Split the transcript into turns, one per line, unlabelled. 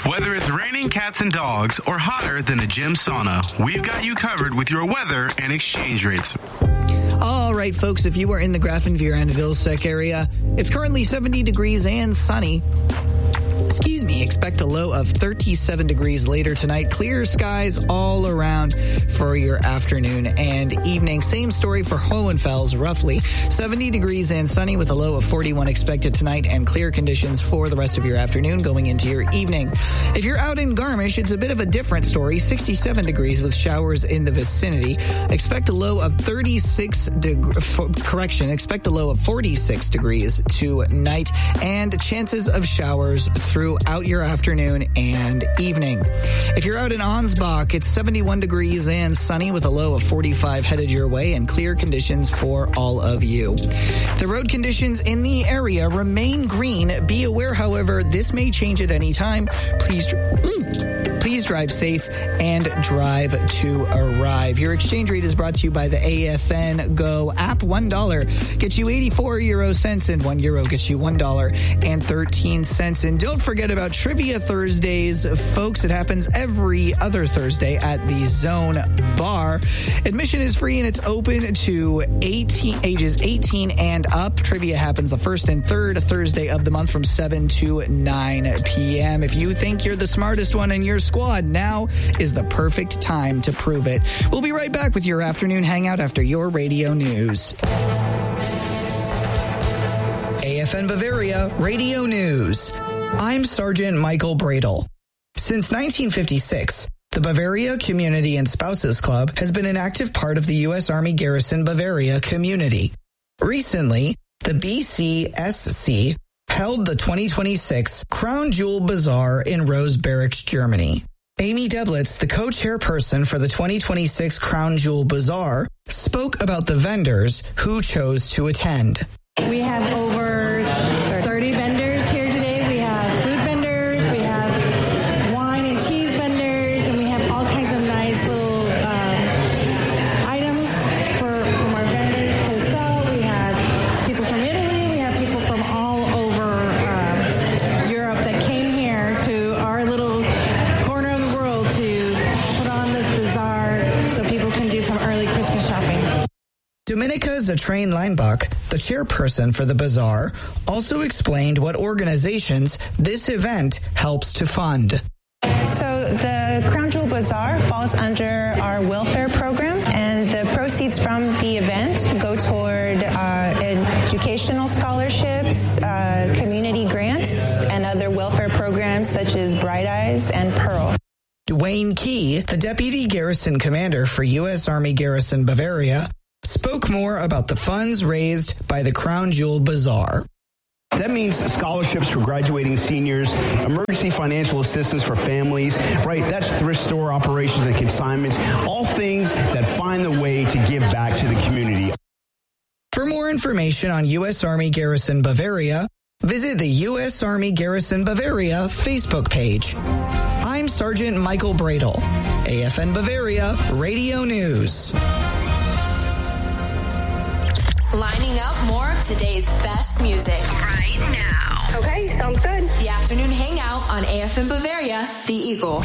Whether it's raining cats and dogs or hotter than a gym sauna, we've got you covered with your weather and exchange rates.
All right, folks, if you are in the Grafenwehr-Vilseck area, it's currently 70 degrees and sunny. Expect a low of 37 degrees later tonight. Clear skies all around for your afternoon and evening. Same story for Hohenfels, roughly 70 degrees and sunny with a low of 41 expected tonight and clear conditions for the rest of your afternoon going into your evening. If you're out in Garmisch, it's a bit of a different story. 67 degrees with showers in the vicinity. Expect a low of 46 expect a low of 46 degrees tonight and chances of showers throughout your afternoon and evening. If you're out in Ansbach, it's 71 degrees and sunny with a low of 45 headed your way and clear conditions for all of you. The road conditions in the area remain green. Be aware, however, this may change at any time. Please drive safe and drive to arrive. Your exchange rate is brought to you by the AFN Go app. $1 gets you 84 euro cents and €1 gets you $1.13. And don't forget about Trivia Thursdays, folks. It happens every other Thursday at the Zone Bar. Admission is free and it's open to ages 18 and up. Trivia happens the first and third Thursday of the month from 7 to 9 p.m. If you think you're the smartest one in your squad, now is the perfect time to prove it. We'll be right back with your afternoon hangout after your radio news. AFN Bavaria Radio News. I'm Sergeant Michael Bradle. Since 1956, the Bavaria Community and Spouses Club has been an active part of the U.S. Army Garrison Bavaria community. Recently, the BCSC held the 2026 Crown Jewel Bazaar in Rose Barracks, Germany. Amy Deblitz, the co-chairperson for the 2026 Crown Jewel Bazaar, spoke about the vendors who chose to attend.
We have over 30 vendors here today. We have food vendors, we have wine and cheese vendors, and we have all kinds of nice little items from our vendors to sell. We have people from Italy, we have people from all over Europe that came here to our little corner of the world to put on this bazaar so people can do some early Christmas shopping.
Dominica Zatrain Leinbach, the chairperson for the bazaar, also explained what organizations this event helps to fund.
So the Crown Jewel Bazaar falls under our welfare program, and the proceeds from the event go toward educational scholarships, community grants, and other welfare programs such as Bright Eyes and Pearl.
Dwayne Key, the deputy garrison commander for U.S. Army Garrison Bavaria, spoke more about the funds raised by the Crown Jewel Bazaar.
That means scholarships for graduating seniors, emergency financial assistance for families, right? That's thrift store operations and consignments, all things that find the way to give back to the community.
For more information on U.S. Army Garrison Bavaria, visit the U.S. Army Garrison Bavaria Facebook page. I'm Sergeant Michael Bradle, AFN Bavaria Radio News.
Lining up more of today's best music right now.
Okay, sounds good.
The afternoon hangout on AFN Bavaria, The Eagle.